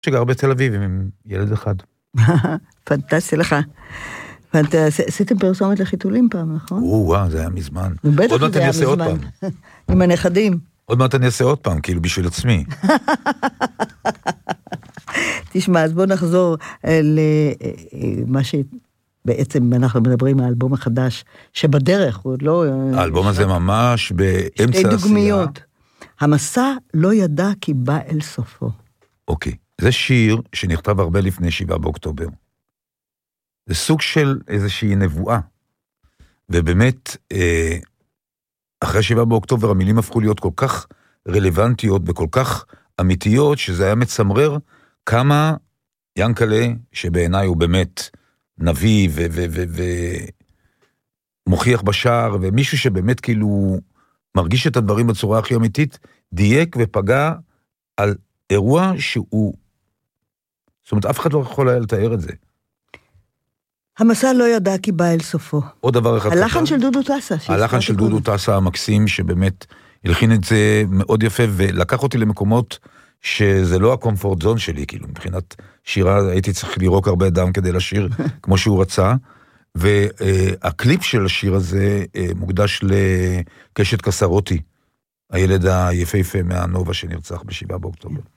שגר בתל אביב עם ילד אחד. פנטסטי לך. עשיתם פרסומת לחיתולים פעם, נכון? וואו, זה היה מזמן. עוד מעט אני אעשה עוד פעם. עם הנכדים. עוד מעט אני אעשה עוד פעם, כאילו בשביל עצמי. תשמע, אז בוא נחזור למה שבעצם אנחנו מדברים על האלבום החדש, שבדרך הוא עוד לא... האלבום הזה ממש באמצע עשייה. שתי דוגמיות. המסע לא ידע כי בא אל סופו. אוקיי. זה שיר שנכתב הרבה לפני 7 באוקטובר. זה סוג של איזושהי נבואה. ובאמת, אחרי 7 באוקטובר, המילים הפכו להיות כל כך רלוונטיות וכל כך אמיתיות, שזה היה מצמרר כמה ינקלה, שבעיניי הוא באמת נביא ומוכיח בשער, ומישהו שבאמת כאילו מרגיש את הדברים בצורה הכי אמיתית, דייק ופגע על אירוע שהוא, זאת אומרת, אף אחד לא יכול היה לתאר את זה. המסע לא ידע כי בא אל סופו. עוד דבר אחד. הלחן של דודו טסה. הלחן של דודו טסה המקסים, שבאמת הלחין את זה מאוד יפה, ולקח אותי למקומות שזה לא הקומפורט זון שלי, כאילו, מבחינת שירה הייתי צריך לירוק הרבה דם כדי לשיר כמו שהוא רצה, והקליפ של השיר הזה מוקדש לקשת קסרותי, הילד היפהפה מהנובה שנרצח ב7 באוקטובר.